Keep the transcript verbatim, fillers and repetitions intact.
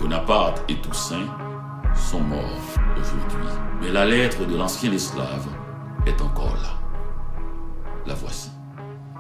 Bonaparte et Toussaint sont morts aujourd'hui. Mais la lettre de l'ancien esclave est encore là. La voici.